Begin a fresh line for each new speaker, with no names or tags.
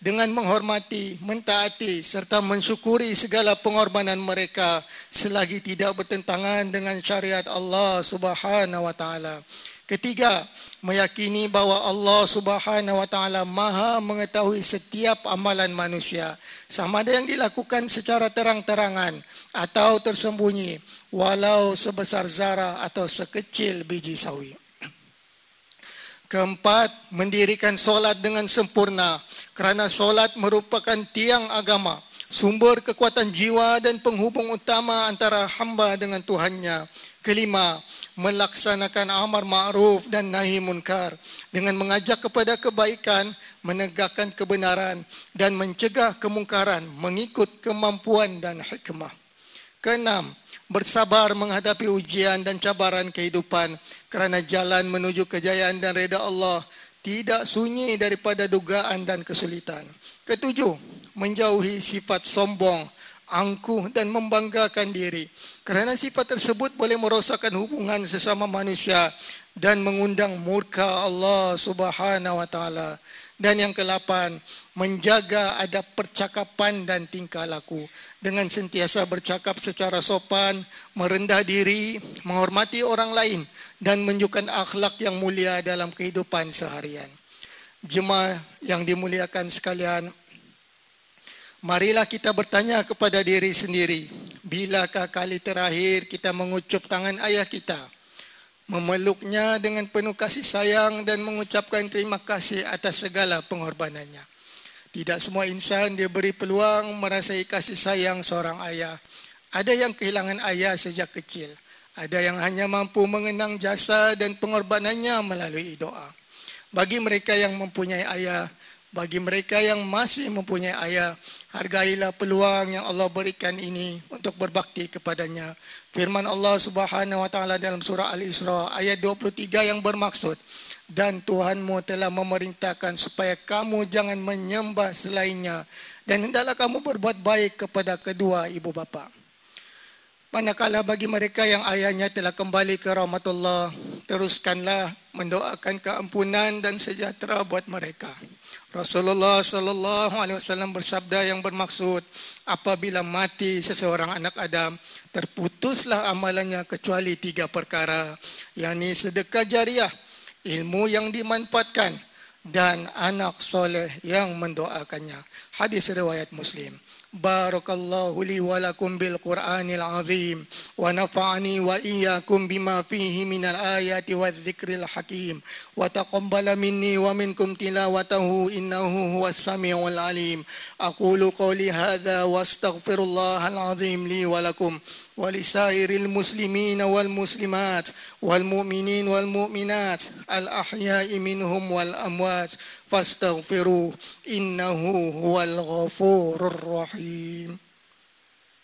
dengan menghormati, mentaati serta mensyukuri segala pengorbanan mereka selagi tidak bertentangan dengan syariat Allah Subhanahu wa taala. Ketiga, meyakini bahawa Allah Subhanahu wa taala Maha mengetahui setiap amalan manusia, sama ada yang dilakukan secara terang-terangan atau tersembunyi, walau sebesar zarah atau sekecil biji sawi. Keempat, mendirikan solat dengan sempurna, kerana solat merupakan tiang agama, sumber kekuatan jiwa dan penghubung utama antara hamba dengan Tuhannya. Kelima, melaksanakan amar ma'ruf dan nahi munkar dengan mengajak kepada kebaikan, menegakkan kebenaran dan mencegah kemungkaran mengikut kemampuan dan hikmah. Keenam, bersabar menghadapi ujian dan cabaran kehidupan, kerana jalan menuju kejayaan dan redha Allah tidak sunyi daripada dugaan dan kesulitan. Ketujuh, menjauhi sifat sombong, angkuh dan membanggakan diri, kerana sifat tersebut boleh merosakkan hubungan sesama manusia dan mengundang murka Allah Subhanahu wa taala. Dan yang ke-8, menjaga adab percakapan dan tingkah laku dengan sentiasa bercakap secara sopan, merendah diri, menghormati orang lain dan menunjukkan akhlak yang mulia dalam kehidupan seharian. Jemaah yang dimuliakan sekalian, marilah kita bertanya kepada diri sendiri, bilakah kali terakhir kita mengucup tangan ayah kita, memeluknya dengan penuh kasih sayang dan mengucapkan terima kasih atas segala pengorbanannya. Tidak semua insan diberi peluang merasai kasih sayang seorang ayah. Ada yang kehilangan ayah sejak kecil. Ada yang hanya mampu mengenang jasa dan pengorbanannya melalui doa. Bagi mereka yang mempunyai ayah, bagi mereka yang masih mempunyai ayah, hargailah peluang yang Allah berikan ini untuk berbakti kepadanya. Firman Allah Subhanahu wa taala dalam surah Al-Isra ayat 23 yang bermaksud, dan Tuhanmu telah memerintahkan supaya kamu jangan menyembah selainnya dan hendaklah kamu berbuat baik kepada kedua ibu bapa. Manakala bagi mereka yang ayahnya telah kembali ke rahmatullah, teruskanlah mendoakan keampunan dan sejahtera buat mereka. Rasulullah sallallahu alaihi wasallam bersabda yang bermaksud, apabila mati seseorang anak Adam, terputuslah amalannya kecuali 3 perkara, yakni sedekah jariah, ilmu yang dimanfaatkan dan anak soleh yang mendoakannya. Hadis riwayat Muslim. Barakallahu li wa lakum bil Qur'anil azim wa nafa'ani wa iyyakum bima fihi minal ayati wadh-dhikril hakim wa taqabbala minni wa minkum tilawatahu innahu huwas samiul alim. Aqulu qawli hadza wa astaghfirullahal azim li wa lakum wa lisairil muslimina wal muslimat wal mu'minin wal mu'minat al ahya'i minhum wal amwat fastaghfiruh innahu huwal ghafurur rahim.